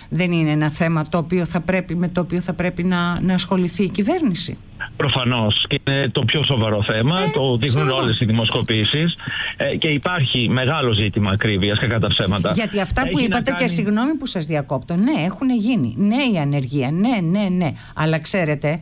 δεν είναι ένα θέμα με το οποίο θα πρέπει να ασχοληθεί η κυβέρνηση? Προφανώς, και είναι το πιο σοβαρό θέμα, το δείχνουν όλες οι δημοσκοπήσεις, και υπάρχει μεγάλο ζήτημα ακρίβειας και κατά ψέματα. Γιατί αυτά που είπατε, και συγγνώμη που σας διακόπτω, ναι, έχουν γίνει, ναι, η ανεργία, ναι, αλλά ξέρετε,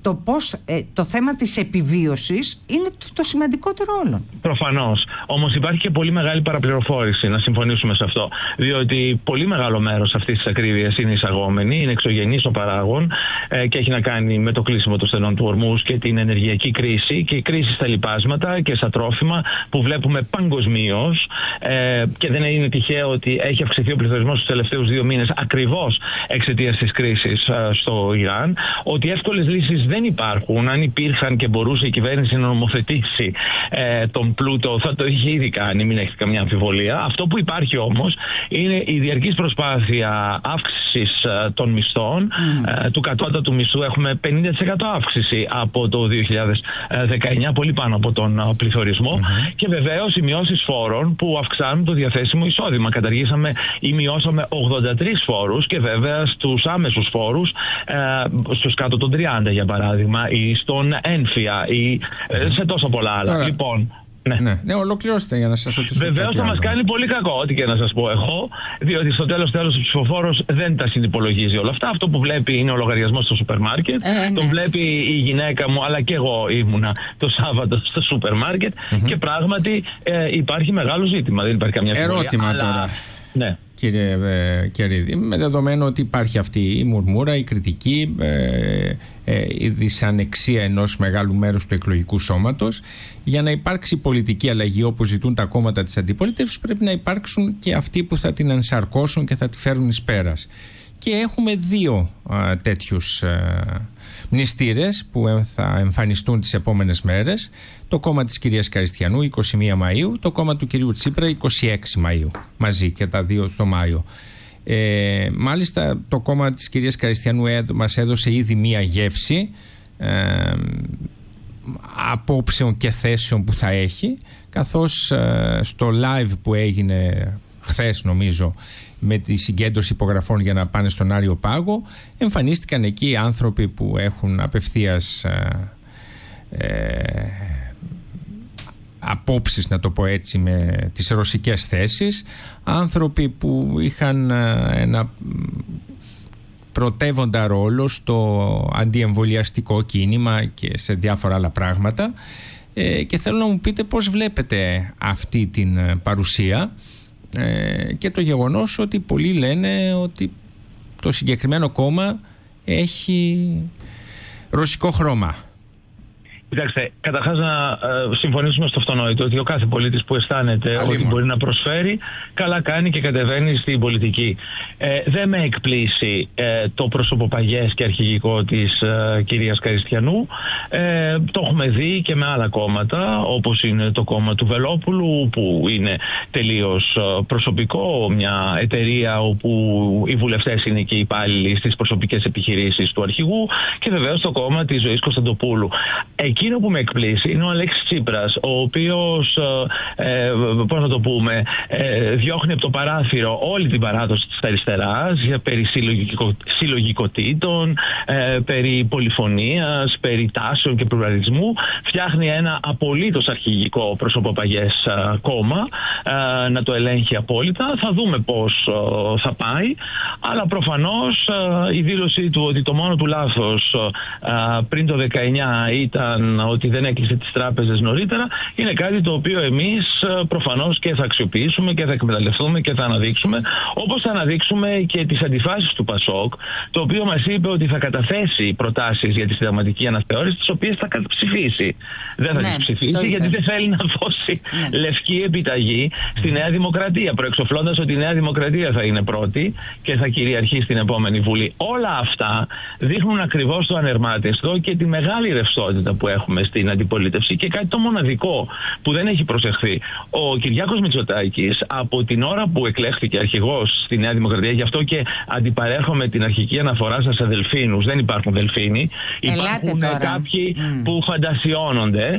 το θέμα της επιβίωσης είναι το σημαντικότερο όλων. Προφανώς. Όμως υπάρχει και πολύ μεγάλη παραπληροφόρηση, να συμφωνήσουμε σε αυτό. Διότι πολύ μεγάλο μέρος αυτής της ακρίβειας είναι εισαγόμενη, είναι εξωγενής ο παράγων, και έχει να κάνει με το κλείσιμο των στενών του Ορμούς και την ενεργειακή κρίση και η κρίση στα λιπάσματα και στα τρόφιμα που βλέπουμε παγκοσμίως, και δεν είναι τυχαίο ότι έχει αυξηθεί ο πληθωρισμός τους τελευταίους 2 μήνες ακριβώς εξαιτίας της κρίσης στο Ιράν. Ότι εύκολες λύσεις δεν υπάρχουν. Αν υπήρχαν και μπορούσε η κυβέρνηση να νομοθετήσει τον πλούτο, θα το είχε ήδη κάνει, μην έχετε καμιά αμφιβολία. Αυτό που υπάρχει όμως είναι η διαρκής προσπάθεια αύξησης των μισθών. Του κατώτατου μισθού έχουμε 50% αύξηση από το 2019, πολύ πάνω από τον πληθωρισμό. Και βεβαίως οι μειώσεις φόρων που αυξάνουν το διαθέσιμο εισόδημα. Καταργήσαμε ή μειώσαμε 83 φόρους, και βέβαια στους άμεσους φόρους, στους κάτω των 30 για παράδειγμα, ή στον ένφια, ή σε τόσα πολλά άλλα. Λοιπόν, ναι, ολοκληρώστε για να σας ρωτήσω. Βεβαίως θα μας κάνει πολύ κακό, ό,τι και να σας πω εγώ, διότι στο τέλος ο ψηφοφόρος δεν τα συνυπολογίζει όλα αυτά. Αυτό που βλέπει είναι ο λογαριασμός στο σούπερ μάρκετ. Τον βλέπει η γυναίκα μου, αλλά και εγώ ήμουνα το Σάββατο στο σούπερ μάρκετ, και πράγματι υπάρχει μεγάλο ζήτημα. Δεν υπάρχει καμιά αμφιβολία. Ερώτημα τώρα. Ναι. Κύριε Κερίδη, με δεδομένο ότι υπάρχει αυτή η μουρμούρα, η κριτική, η δυσανεξία ενός μεγάλου μέρους του εκλογικού σώματος, για να υπάρξει πολιτική αλλαγή όπως ζητούν τα κόμματα της αντιπολίτευσης, πρέπει να υπάρξουν και αυτοί που θα την ενσαρκώσουν και θα τη φέρουν εις πέρας. Και έχουμε 2 τέτοιους μνηστήρες που θα εμφανιστούν τις επόμενες μέρες. Το κόμμα της κυρίας Καριστιανού 21 Μαΐου, το κόμμα του κυρίου Τσίπρα 26 Μαΐου, μαζί και τα 2 στο Μάιο. Μάλιστα το κόμμα της κυρίας Καριστιανού μας έδωσε ήδη μία γεύση απόψεων και θέσεων που θα έχει, καθώς στο live που έγινε χθες, νομίζω, με τη συγκέντρωση υπογραφών για να πάνε στον Άριο Πάγο, εμφανίστηκαν εκεί άνθρωποι που έχουν απευθείας απόψεις, να το πω έτσι, με τις ρωσικές θέσεις, άνθρωποι που είχαν ένα πρωτεύοντα ρόλο στο αντιεμβολιαστικό κίνημα και σε διάφορα άλλα πράγματα, και θέλω να μου πείτε πώς βλέπετε αυτή την παρουσία και το γεγονός ότι πολλοί λένε ότι το συγκεκριμένο κόμμα έχει ρωσικό χρώμα. Κοιτάξτε, καταρχάς να συμφωνήσουμε στο αυτονόητο ότι ο κάθε πολίτης που αισθάνεται ότι μπορεί να προσφέρει, καλά κάνει και κατεβαίνει στην πολιτική. Δεν με εκπλήσει το προσωποπαγές και αρχηγικό της κυρίας Καριστιανού. Το έχουμε δει και με άλλα κόμματα, όπως είναι το κόμμα του Βελόπουλου, που είναι τελείως προσωπικό, μια εταιρεία όπου οι βουλευτές είναι και οι υπάλληλοι στις προσωπικές επιχειρήσεις του αρχηγού, και βεβαίως το κόμμα της Ζωής Κωνσταντοπούλου. Εκείνο που με εκπλήσει είναι ο Αλέξης Τσίπρας, ο οποίος, πώς να το πούμε, διώχνει από το παράθυρο όλη την παράδοση της αριστεράς περί συλλογικοτήτων, περί πολυφωνίας, περί τάσεων και πλουραλισμού. Φτιάχνει ένα απολύτως αρχηγικό προσωποπαγές κόμμα, να το ελέγχει απόλυτα. Θα δούμε πώς θα πάει, αλλά προφανώς η δήλωσή του ότι το μόνο του λάθος πριν το 19 ήταν ότι δεν έκλεισε τις τράπεζες νωρίτερα, είναι κάτι το οποίο εμείς προφανώς και θα αξιοποιήσουμε και θα εκμεταλλευτούμε και θα αναδείξουμε, όπως θα αναδείξουμε και τις αντιφάσεις του ΠΑΣΟΚ, το οποίο μας είπε ότι θα καταθέσει προτάσεις για τη συνταγματική αναθεώρηση, τις οποίες θα καταψηφίσει. Δεν θα τις ψηφίσει, γιατί δεν θέλει να δώσει λευκή επιταγή στη Νέα Δημοκρατία, προεξοφλώντας ότι η Νέα Δημοκρατία θα είναι πρώτη και θα κυριαρχεί στην επόμενη Βουλή. Όλα αυτά δείχνουν ακριβώς το ανερμάτιστο και τη μεγάλη ρευστότητα που έχουμε στην αντιπολίτευση, και κάτι το μοναδικό που δεν έχει προσεχθεί. Ο Κυριάκος Μητσοτάκης, από την ώρα που εκλέχθηκε αρχηγός στη Νέα Δημοκρατία, γι' αυτό και αντιπαρέρχομαι την αρχική αναφορά σας σε δελφίνους, δεν υπάρχουν δελφίνοι, υπάρχουν κάποιοι που φαντασιώνονται.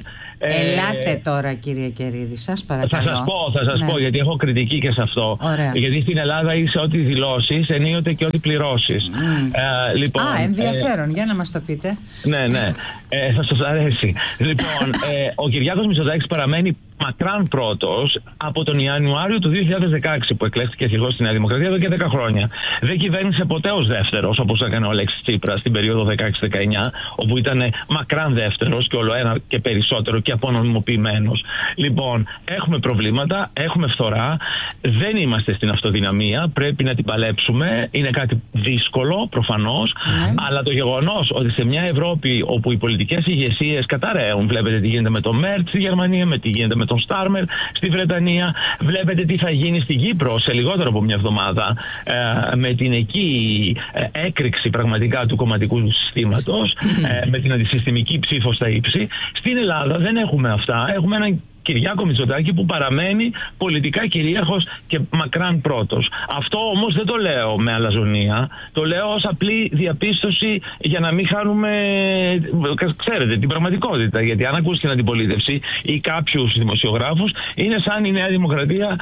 Ελάτε τώρα, κύριε Κερίδη, σας παρακαλώ. Θα σας πω, γιατί έχω κριτική και σε αυτό. Ωραία. Γιατί στην Ελλάδα είσαι ό,τι δηλώσεις, ενίοτε και ό,τι πληρώσεις. Λοιπόν, ενδιαφέρον, για να μας το πείτε. Ναι, θα σας αρέσει. Λοιπόν, ο Κυριάκος Μητσοτάκης παραμένει μακράν πρώτος από τον Ιανουάριο του 2016 που εκλέχθηκε αρχηγός στη Νέα Δημοκρατία, εδώ και 10 χρόνια. Δεν κυβέρνησε ποτέ ως δεύτερος, όπως έκανε ο Αλέξης Τσίπρας στην περίοδο 16-19, όπου ήταν μακράν δεύτερος και όλο ένα και περισσότερο και απονομιμοποιημένος. Λοιπόν, έχουμε προβλήματα, έχουμε φθορά, δεν είμαστε στην αυτοδυναμία, πρέπει να την παλέψουμε. Είναι κάτι δύσκολο, προφανώς, αλλά το γεγονός ότι σε μια Ευρώπη όπου οι πολιτικές ηγεσίες καταραίουν, βλέπετε τι γίνεται με το Μέρτ στη Γερμανία, με τι γίνεται με τον Στάρμερ στη Βρετανία, βλέπετε τι θα γίνει στην Κύπρο σε λιγότερο από μια εβδομάδα με την εκεί έκρηξη πραγματικά του κομματικού συστήματος, με την αντισυστημική ψήφο στα ύψη. Στην Ελλάδα δεν έχουμε αυτά. Έχουμε έναν Κυριάκο Μητσοτάκη που παραμένει πολιτικά κυρίαρχος και μακράν πρώτος. Αυτό όμως δεν το λέω με αλαζονία. Το λέω ως απλή διαπίστωση για να μην χάνουμε, ξέρετε, την πραγματικότητα. Γιατί αν ακούσει την αντιπολίτευση ή κάποιους δημοσιογράφους, είναι σαν η Νέα Δημοκρατία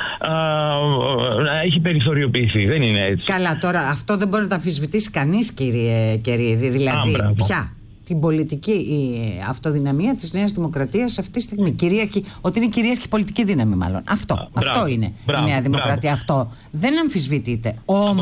να έχει περιθωριοποιηθεί. Δεν είναι έτσι. Καλά, τώρα αυτό δεν μπορεί να το αμφισβητήσει κανείς, κύριε Κερίδη. Δηλαδή, πια την πολιτική αυτοδυναμία της Νέας Δημοκρατίας αυτή τη στιγμή. Ότι είναι κυρίαρχη πολιτική δύναμη, μάλλον. Αυτό είναι η Νέα Δημοκρατία. Αυτό δεν αμφισβητείται.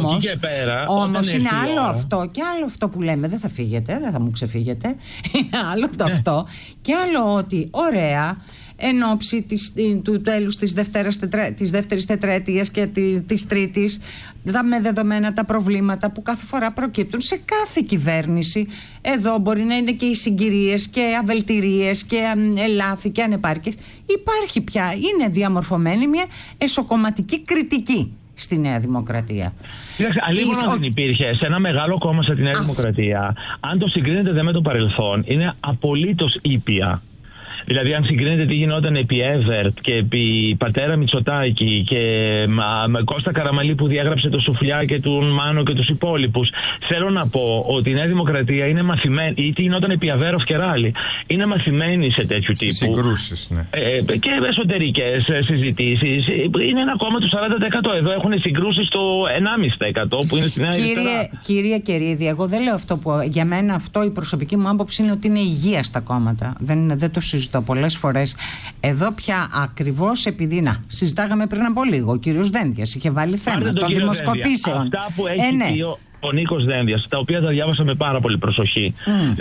Όμως είναι άλλο αυτό και άλλο αυτό που λέμε. Δεν θα φύγετε, δεν θα μου ξεφύγετε. Είναι άλλο το αυτό και άλλο ότι ωραία. Εν ώψη του τέλους της δεύτερης τετραετίας και της τρίτης, με δεδομένα τα προβλήματα που κάθε φορά προκύπτουν σε κάθε κυβέρνηση. Εδώ μπορεί να είναι και οι συγκυρίες και αβελτηρίες και ελάθη και ανεπάρκειες. Υπάρχει πια, είναι διαμορφωμένη μια εσωκομματική κριτική στη Νέα Δημοκρατία. Κοιτάξτε, αλλήμον δεν υπήρχε σε ένα μεγάλο κόμμα σαν τη Νέα Δημοκρατία, αν το συγκρίνετε με το παρελθόν, είναι απολύτως ήπια. Δηλαδή, αν συγκρίνετε τι γινόταν επί Εύερτ και επί πατέρα Μητσοτάκη και με Κώστα Καραμαλή που διάγραψε το Σουφλιά και τον Μάνο και τους υπόλοιπους, θέλω να πω ότι η Νέα Δημοκρατία είναι μαθημένη, ή τι γινόταν επί Αβέροφ και Ράλη, είναι μαθημένη σε τέτοιου τύπου συγκρούσεις, ναι. Και εσωτερικές συζητήσεις. Είναι ένα κόμμα του 40%. Εδώ έχουν συγκρούσεις στο 1,5% που είναι στη Νέα Δημοκρατία. Κύριε Κερίδη, εγώ δεν λέω αυτό που για μένα αυτό η προσωπική μου άποψη είναι ότι είναι υγεία στα κόμματα. Δεν το συζητώ πολλές φορές. Εδώ πια ακριβώς επειδή συζητάγαμε πριν από λίγο, ο κύριος Δένδιας είχε βάλει θέμα των δημοσκοπήσεων. Αυτά που έχει πει ο Νίκος Δένδιας, τα οποία τα διάβασα με πάρα πολύ προσοχή,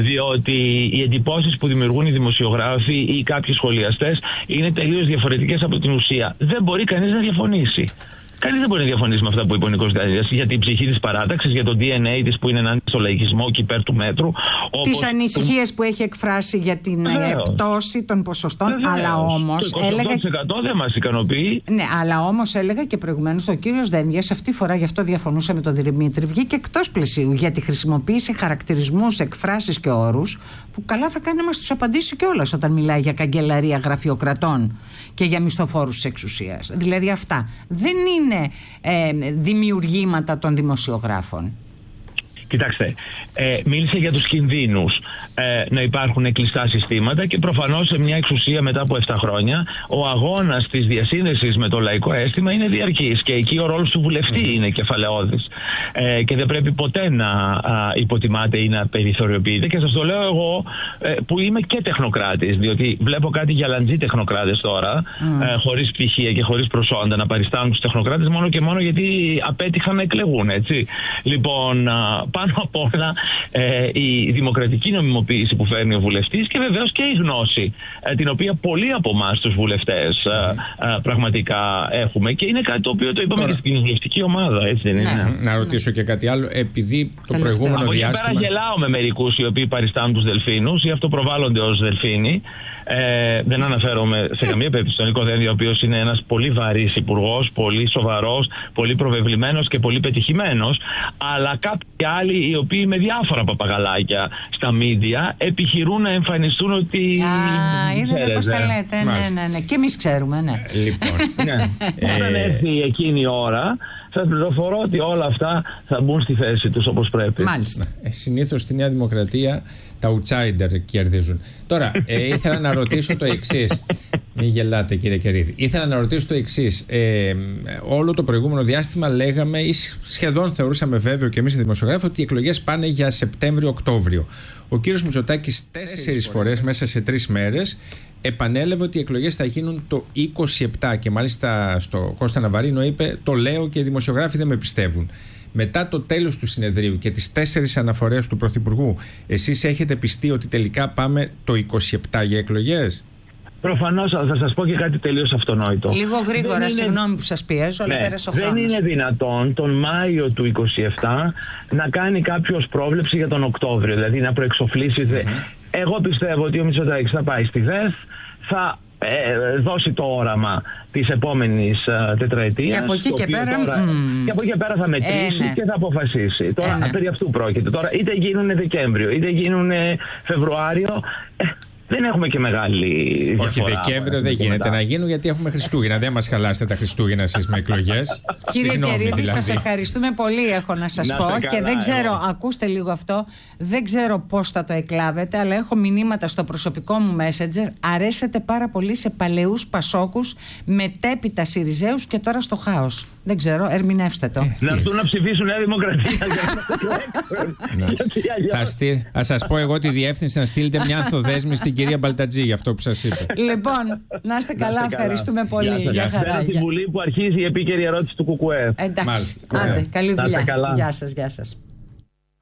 διότι οι εντυπώσεις που δημιουργούν οι δημοσιογράφοι ή κάποιοι σχολιαστές είναι τελείως διαφορετικές από την ουσία. Δεν μπορεί κανείς να διαφωνήσει. Κανείς δεν μπορεί να διαφωνήσει με αυτά που είπε ο Νίκος Δένδιας για την ψυχή της παράταξης, για το DNA της που είναι ενάντια στο λαϊκισμό και υπέρ του μέτρου. Τις ανησυχίες που έχει εκφράσει για την πτώση των ποσοστών, αλλά όμως. Το 80% δεν μας ικανοποιεί. Ναι, αλλά όμως έλεγα και προηγουμένως ο κύριος Δένδιας αυτή τη φορά, γι' αυτό διαφωνούσε με τον Δημήτρη, βγήκε εκτός πλαισίου γιατί χρησιμοποίησε χαρακτηρισμούς, εκφράσεις και όρους που καλά θα κάνει να μας τους απαντήσει κιόλας όταν μιλάει για καγκελαρία γραφειοκρατών και για μισθοφόρους της εξουσίας. Δηλαδή αυτά δεν είναι δημιουργήματα των δημοσιογράφων. Κοιτάξτε, μίλησε για τους κινδύνους να υπάρχουν κλειστά συστήματα και προφανώς σε μια εξουσία μετά από 7 χρόνια ο αγώνας της διασύνδεσης με το λαϊκό αίσθημα είναι διαρκής και εκεί ο ρόλος του βουλευτή είναι κεφαλαιώδης και δεν πρέπει ποτέ να υποτιμάται ή να περιθωριοποιείται. Και σας το λέω εγώ που είμαι και τεχνοκράτης, διότι βλέπω κάτι γυαλαντζοί τεχνοκράτες τώρα χωρίς πτυχία και χωρίς προσόντα να παριστάνουν τους τεχνοκράτες μόνο και μόνο γιατί απέτυχαν να εκλεγούν, έτσι. Λοιπόν, πάνω απ' όλα η δημοκρατική νομιμοποίηση που φέρνει ο βουλευτής και βεβαίως και η γνώση την οποία πολλοί από εμάς τους βουλευτές πραγματικά έχουμε και είναι κάτι το οποίο το είπαμε και στην κοινοβουλευτική ομάδα, έτσι δεν είναι? Να ρωτήσω και κάτι άλλο, επειδή το προηγούμενο από διάστημα. Από εκεί πέρα γελάω με μερικούς οι οποίοι παριστάνουν τους δελφίνους ή αυτοπροβάλλονται ως δελφίνοι. Δεν αναφέρομαι σε καμία περίπτωση τον Νίκο Δένδια, ο οποίος είναι ένας πολύ βαρύς υπουργός, πολύ σοβαρός, πολύ προβεβλημένος και πολύ πετυχημένος, αλλά κάποιοι άλλοι άλλοι οι οποίοι με διάφορα παπαγαλάκια στα μίντια επιχειρούν να εμφανιστούν ότι. Είδατε πώς τα λέτε. Ναι. Και εμείς ξέρουμε, ναι. Λοιπόν. Όταν έρθει εκείνη η ώρα, σας πληροφορώ ότι όλα αυτά θα μπουν στη θέση τους όπως πρέπει. Μάλιστα. Συνήθως στη Νέα Δημοκρατία τα outsider κερδίζουν. Τώρα, ήθελα να ρωτήσω το εξής. Μην γελάτε, κύριε Κερίδη. Ήθελα να ρωτήσω το εξής. Όλο το προηγούμενο διάστημα λέγαμε ή σχεδόν θεωρούσαμε βέβαιο και εμείς οι δημοσιογράφοι ότι οι εκλογές πάνε για Σεπτέμβριο-Οκτώβριο. Ο κύριος Μητσοτάκης 4 φορές μέσα σε 3 μέρες επανέλαβε ότι οι εκλογές θα γίνουν το 27 και μάλιστα στο Κώστα Ναβαρίνο είπε «Το λέω και οι δημοσιογράφοι δεν με πιστεύουν». Μετά το τέλος του συνεδρίου και τις 4 αναφορές του Πρωθυπουργού, εσείς έχετε πιστεί ότι τελικά πάμε το 27 για εκλογές? Προφανώς, θα σας πω και κάτι τελείως αυτονόητο. Λίγο γρήγορα, συγγνώμη που σας πιέζω, αλλά πέρασε ο χρόνος. Δεν είναι δυνατόν τον Μάιο του 27 να κάνει κάποιος πρόβλεψη για τον Οκτώβριο, δηλαδή να προεξοφλήσει. Εγώ πιστεύω ότι ο Μητσοτάκης θα πάει στη ΔΕΘ, θα δώσει το όραμα της επόμενης τετραετίας. Και από εκεί και πέρα, και από εκεί και πέρα θα μετρήσει και θα αποφασίσει. Τώρα περί αυτού πρόκειται. Τώρα είτε γίνουν Δεκέμβριο, είτε γίνουν Φεβρουάριο. Δεν έχουμε και μεγάλη διαφορά. Όχι, Δεκέμβριο δεν γίνεται να γίνουν γιατί έχουμε Χριστούγεννα. Δεν μας χαλάσετε τα Χριστούγεννα εσείς με εκλογές. Κύριε Κερίδη, σας ευχαριστούμε πολύ, έχω να σας πω. Και δεν ξέρω, ακούστε λίγο αυτό, δεν ξέρω πώς θα το εκλάβετε, αλλά έχω μηνύματα στο προσωπικό μου Messenger. Αρέσετε πάρα πολύ σε παλαιούς Πασόκους, μετέπειτα Συριζέους και τώρα στο χάος. Δεν ξέρω, ερμηνεύστε το. Να έρθουν να ψηφίσουν Νέα Δημοκρατία. Θα σας πω εγώ τη διεύθυνση να στείλετε μια ανθοδέσμη στην κυρία Μπαλτατζή για αυτό που σας είπε. Λοιπόν, να είστε καλά, ευχαριστούμε πολύ. Γεια σας. Στη Βουλή που αρχίζει η επίκαιρη ερώτηση του ΚΚΕ. Εντάξει, άντε, καλή δουλειά. Γεια σας.